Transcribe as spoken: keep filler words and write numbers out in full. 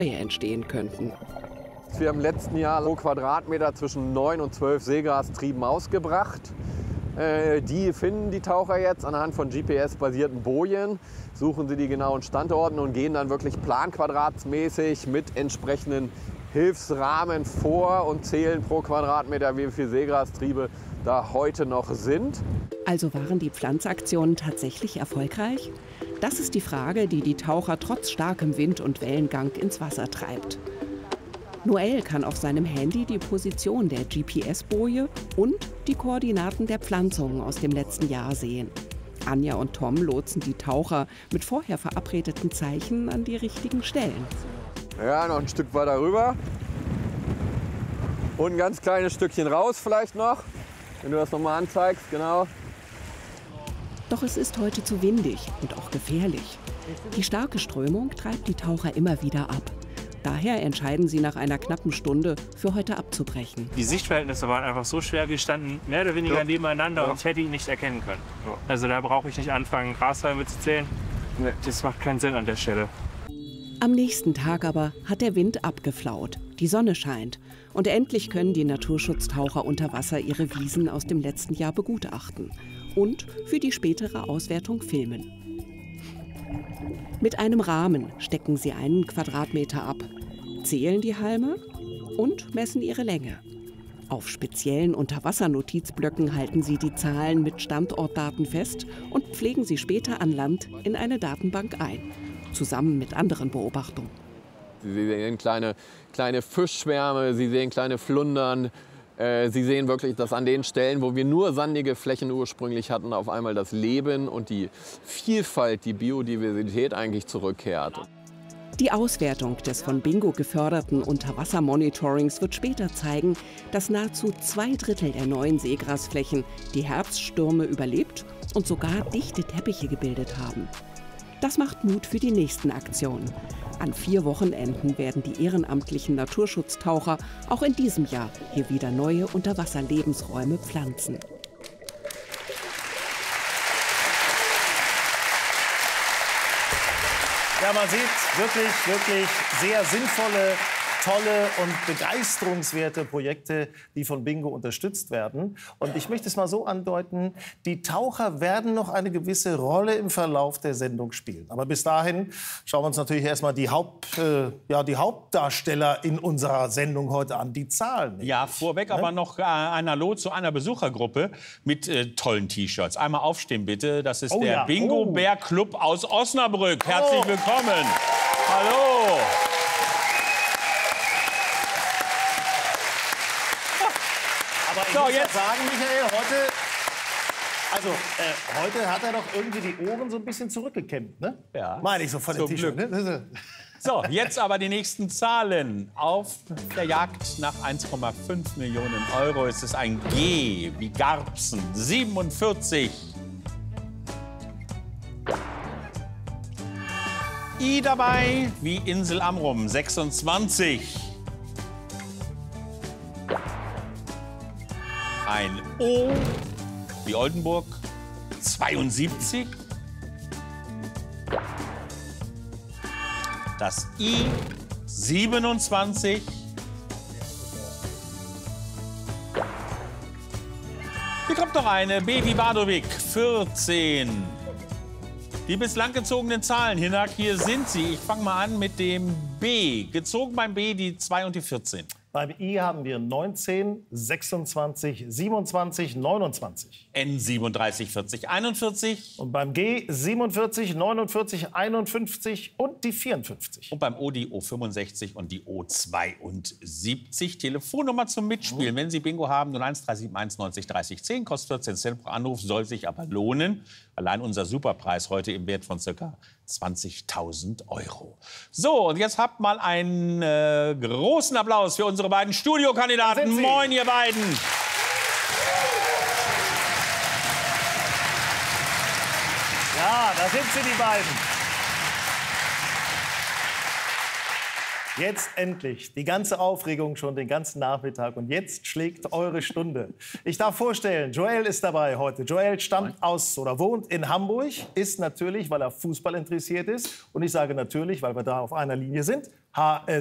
entstehen könnten. Wir haben im letzten Jahr pro Quadratmeter zwischen neun und zwölf Seegrastrieben ausgebracht. Äh, die finden die Taucher jetzt anhand von G P S-basierten Bojen, suchen sie die genauen Standorten und gehen dann wirklich planquadratsmäßig mit entsprechenden Hilfsrahmen vor und zählen pro Quadratmeter, wie viele Seegrastriebe da heute noch sind. Also waren die Pflanzaktionen tatsächlich erfolgreich? Das ist die Frage, die die Taucher trotz starkem Wind und Wellengang ins Wasser treibt. Noel kann auf seinem Handy die Position der G P S-Boje und die Koordinaten der Pflanzungen aus dem letzten Jahr sehen. Anja und Tom lotsen die Taucher mit vorher verabredeten Zeichen an die richtigen Stellen. Ja, noch ein Stück weiter rüber. Und ein ganz kleines Stückchen raus vielleicht noch, wenn du das noch mal anzeigst, genau. Doch es ist heute zu windig und auch gefährlich. Die starke Strömung treibt die Taucher immer wieder ab. Daher entscheiden sie nach einer knappen Stunde, für heute abzubrechen. Die Sichtverhältnisse waren einfach so schwer, wir standen mehr oder weniger ja. nebeneinander ja. und ich hätte ihn nicht erkennen können. Ja. Also da brauche ich nicht anfangen, Grashalme zu zählen. Nee. Das macht keinen Sinn an der Stelle. Am nächsten Tag aber hat der Wind abgeflaut, die Sonne scheint und endlich können die Naturschutztaucher unter Wasser ihre Wiesen aus dem letzten Jahr begutachten und für die spätere Auswertung filmen. Mit einem Rahmen stecken sie einen Quadratmeter ab, zählen die Halme und messen ihre Länge. Auf speziellen Unterwassernotizblöcken halten sie die Zahlen mit Standortdaten fest und pflegen sie später an Land in eine Datenbank ein, zusammen mit anderen Beobachtungen. Sie sehen kleine, kleine Fischschwärme, Sie sehen kleine Flundern. Sie sehen wirklich, dass an den Stellen, wo wir nur sandige Flächen ursprünglich hatten, auf einmal das Leben und die Vielfalt, die Biodiversität eigentlich zurückkehrt. Die Auswertung des von Bingo geförderten Unterwassermonitorings wird später zeigen, dass nahezu zwei Drittel der neuen Seegrasflächen die Herbststürme überlebt und sogar dichte Teppiche gebildet haben. Das macht Mut für die nächsten Aktionen. An vier Wochenenden werden die ehrenamtlichen Naturschutztaucher auch in diesem Jahr hier wieder neue Unterwasserlebensräume pflanzen. Ja, man sieht wirklich, wirklich sehr sinnvolle, tolle und begeisterungswerte Projekte, die von Bingo unterstützt werden. Und ich möchte es mal so andeuten, die Taucher werden noch eine gewisse Rolle im Verlauf der Sendung spielen. Aber bis dahin schauen wir uns natürlich erstmal die, Haupt, äh, ja, die Hauptdarsteller in unserer Sendung heute an, die Zahlen. Ja, vorweg ne? aber noch äh, ein Hallo zu einer Besuchergruppe mit äh, tollen T-Shirts. Einmal aufstehen bitte, das ist oh, der ja. Bingo oh. Bär Club aus Osnabrück. Herzlich oh. willkommen. Hallo. Aber ich so, muss jetzt ja sagen, Michael, heute, also, äh, heute hat er doch irgendwie die Ohren so ein bisschen zurückgekämmt, ne? Ja. Meine ich so von dem T-Shirt. Ne? So, jetzt aber die nächsten Zahlen. Auf der Jagd nach eins Komma fünf Millionen Euro ist es ein G wie Garbsen, siebenundvierzig. I dabei wie Insel Amrum, sechsundzwanzig. Ein O wie Oldenburg, zweiundsiebzig. Das I, siebenundzwanzig. Hier kommt noch eine, B wie Badowik, vierzehn. Die bislang gezogenen Zahlen, Hinak, hier sind sie. Ich fange mal an mit dem B. Gezogen beim B die zwei und die vierzehn. Beim I haben wir neunzehn, sechsundzwanzig, siebenundzwanzig, neunundzwanzig. N siebenunddreißig, vierzig, einundvierzig. Und beim G siebenundvierzig, neunundvierzig, einundfünfzig und die vierundfünfzig. Und beim O die O fünfundsechzig und die O zweiundsiebzig. Telefonnummer zum Mitspielen. Mhm. Wenn Sie Bingo haben, null eins drei sieben eins neunzig dreißig zehn, kostet vierzehn Cent pro Anruf, soll sich aber lohnen. Allein unser Superpreis heute im Wert von ca. zwanzigtausend Euro. So, und jetzt habt mal einen äh, großen Applaus für unsere beiden Studiokandidaten. Moin, ihr beiden. Ja, da sind sie, die beiden. Jetzt endlich. Die ganze Aufregung schon den ganzen Nachmittag. Und jetzt schlägt eure Stunde. Ich darf vorstellen, Joel ist dabei heute. Joel stammt aus oder wohnt in Hamburg. Ist natürlich, weil er Fußball interessiert ist. Und ich sage natürlich, weil wir da auf einer Linie sind, H